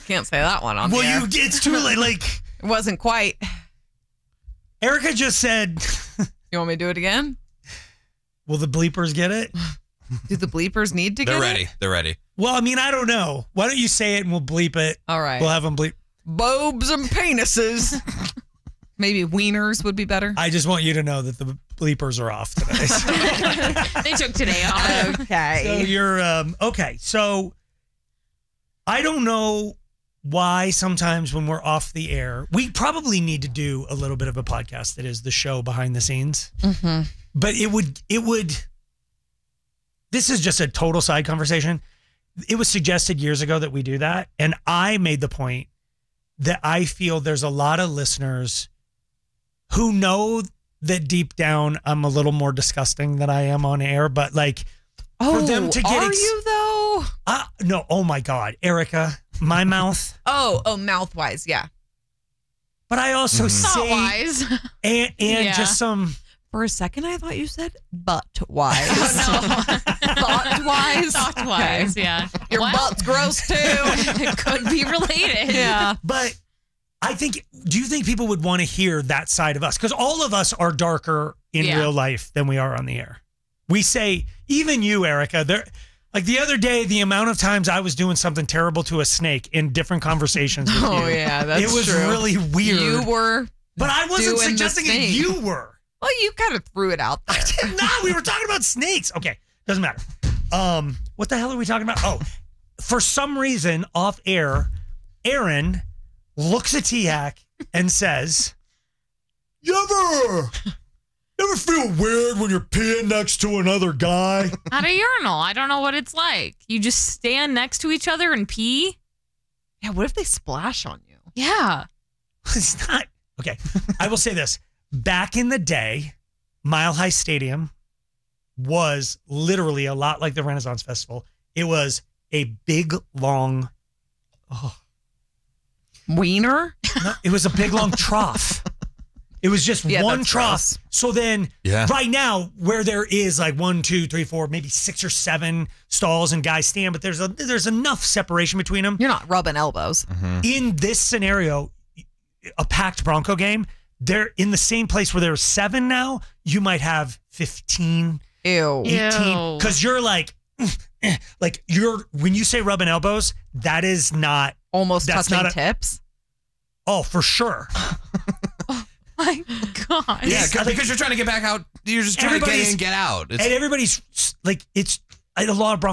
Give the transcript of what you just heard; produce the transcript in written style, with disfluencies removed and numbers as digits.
Can't say that one on Well, the air. it's too late. Like, It wasn't quite. Erica just said. You want me to do it again? Will the bleepers get it? Do the bleepers need to get it? They're ready. Well, I mean, I don't know. Why don't you say it and we'll bleep it? All right. We'll have them bleep. Bobes and penises. Maybe wieners would be better. I just want you to know that the bleepers are off today. They took today off. Okay. So you're, okay. So I don't know why sometimes when we're off the air, we probably need to do a little bit of a podcast that is the show behind the scenes. Mm-hmm. But it would, this is just a total side conversation. It was suggested years ago that we do that. And I made the point that I feel there's a lot of listeners who know that deep down I'm a little more disgusting than I am on air. But like, for them to get... Are you though? No, oh my God, Erica, my mouth. Oh, mouth-wise, yeah. But I also say... Thought-wise. And Yeah. just some... For a second, I thought you said butt-wise. Oh, Thought-wise? Thought-wise, Okay. yeah. Your Well, butt's gross, too. it could be related. Yeah. But I think, do you think people would want to hear that side of us? Because all of us are darker in Yeah. real life than we are on the air. We say, even you, Erica, like the other day, the amount of times I was doing something terrible to a snake in different conversations with you. Oh, yeah, that's It was true. really weird. You were But I wasn't doing the suggesting that snake. you were. Well, you kind of threw it out there. I did not. We were talking about snakes. Okay, doesn't matter. What the hell are we talking about? Oh, for some reason, off air, Aaron looks at T-Hack and says, You ever feel weird when you're peeing next to another guy? At a urinal. I don't know what it's like. You just stand next to each other and pee? Yeah, what if they splash on you? Yeah. It's not. Okay, I will say this. Back in the day, Mile High Stadium was literally a lot like the Renaissance Festival. It was a big, long, Wiener? no, it was a big, long trough. It was just Yeah, one that's trough. gross. So then, Yeah. right now, where there is like 1, 2, 3, 4, maybe 6 or 7 stalls and guys stand, but there's enough separation between them. You're not rubbing elbows. In this scenario, a packed Bronco game, they're in the same place where there's 7 now. You might have 15, Ew. 18, because you're like when you say rubbing elbows, that is not. Almost That's touching not a- tips. Oh, for sure. My God. Yeah, because you're trying to get back out. You're just trying to get in Everybody's- and get out. And everybody's like, it's a lot of Bronco